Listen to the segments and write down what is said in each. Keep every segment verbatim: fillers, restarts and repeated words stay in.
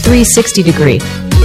three sixty degree.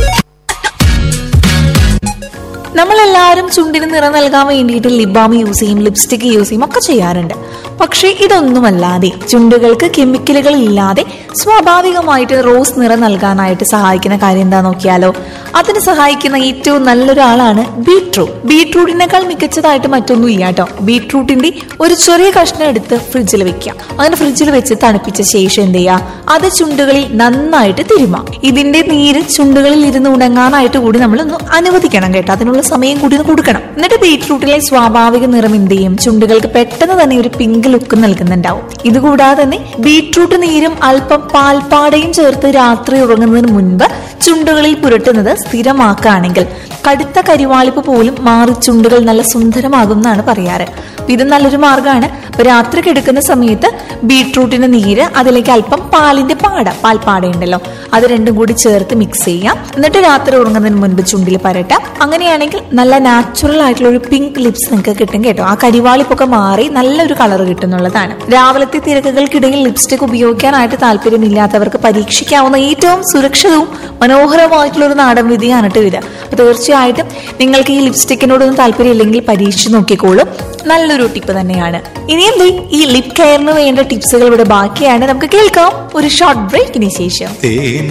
നമ്മളെല്ലാവരും ചുണ്ടിന് നിറം നൽകാൻ വേണ്ടിയിട്ട് ലിപ് ബാം യൂസ് ചെയ്യും, ലിപ്സ്റ്റിക് യൂസ് ചെയ്യും, ഒക്കെ ചെയ്യാറുണ്ട്. പക്ഷേ ഇതൊന്നുമല്ലാതെ ചുണ്ടുകൾക്ക് കെമിക്കലുകൾ ഇല്ലാതെ സ്വാഭാവികമായിട്ട് റോസ് നിറം നൽകാനായിട്ട് സഹായിക്കുന്ന കാര്യം എന്താ നോക്കിയാലോ. അതിന് സഹായിക്കുന്ന ഏറ്റവും നല്ലൊരാളാണ് ബീട്രൂട്ട്. ബീട്രൂട്ടിനേക്കാൾ മികച്ചതായിട്ട് മറ്റൊന്നും ഇല്ല കേട്ടോ. ബീട്രൂട്ടിന്റെ ഒരു ചെറിയ കഷ്ണം എടുത്ത് ഫ്രിഡ്ജിൽ വെക്കുക. അങ്ങനെ ഫ്രിഡ്ജിൽ വെച്ച് തണുപ്പിച്ച ശേഷം എന്ത് ചെയ്യുക, അത് ചുണ്ടുകളിൽ നന്നായിട്ട് തിരുമാം. ഇതിന്റെ നീര് ചുണ്ടുകളിൽ ഇരുന്ന് ഉണങ്ങാനായിട്ട് കൂടി നമ്മൾ ഒന്ന് അനുവദിക്കണം കേട്ടോ. അതിനുള്ള സമയം കൂടി കൊടുക്കണം. എന്നിട്ട് ബീട്രൂട്ടിലെ സ്വാഭാവിക നിറം എന്ത് ചെയ്യും, ചുണ്ടുകൾക്ക് പെട്ടെന്ന് തന്നെ ഒരു പിങ്ക് ലുക്ക് നൽകുന്നുണ്ടാവും. ഇതുകൂടാതെ തന്നെ ബീട്രൂട്ട് നീരും അല്പം പാൽപ്പാടയും ചേർത്ത് രാത്രി ഉറങ്ങുന്നതിന് മുൻപ് ചുണ്ടുകളിൽ പുരട്ടുന്നത് സ്ഥിരമാക്കുകയാണെങ്കിൽ കടുത്ത കരിവാളിപ്പ് പോലും മാറി ചുണ്ടുകൾ നല്ല സുന്ദരമാകും എന്നാണ് പറയാറ്. ഇത് നല്ലൊരു മാർഗ്ഗമാണ്. അപ്പൊ രാത്രി കിടക്കുന്ന സമയത്ത് ബീട്രൂട്ടിന്റെ നീര്, അതിലേക്ക് അല്പം പാലിന്റെ പാട പാൽപ്പാടയുണ്ടല്ലോ, അത് രണ്ടും കൂടി ചേർത്ത് മിക്സ് ചെയ്യാം. എന്നിട്ട് രാത്രി ഉറങ്ങുന്നതിന് മുൻപ് ചുണ്ടിൽ പരട്ടാം. അങ്ങനെയാണെങ്കിൽ നല്ല നാച്ചുറൽ ആയിട്ടുള്ള ഒരു പിങ്ക് ലിപ്സ് നിങ്ങൾക്ക് കിട്ടും കേട്ടോ. ആ കരിവാളിപ്പൊക്കെ മാറി നല്ലൊരു കളർ കിട്ടുന്നുള്ളതാണ്. രാവിലത്തെ തിരക്കുകൾക്കിടയിൽ ലിപ്സ്റ്റിക് ഉപയോഗിക്കാനായിട്ട് താല്പര്യമില്ലാത്തവർക്ക് പരീക്ഷിക്കാവുന്ന ഏറ്റവും സുരക്ഷിതവും മനോഹരമായിട്ടുള്ള ഒരു നാടൻ വിധിയാണ് കേട്ടോ ഇത്. അപ്പൊ തീർച്ചയായിട്ടും നിങ്ങൾക്ക് ഈ ലിപ്സ്റ്റിക്കിനോടൊന്നും താല്പര്യം ഇല്ലെങ്കിൽ പരീക്ഷിച്ച് നോക്കിക്കോളും. നല്ലൊരു ടിപ്പ് തന്നെയാണ്. ഇനി എന്ത് ഈ ലിപ് കെയറിന് വേണ്ട ടിപ്സുകൾ ഇവിടെ ബാക്കിയാണ്. നമുക്ക് കേൾക്കാം ഒരു ഷോർട്ട് ബ്രേക്കിന് ശേഷം.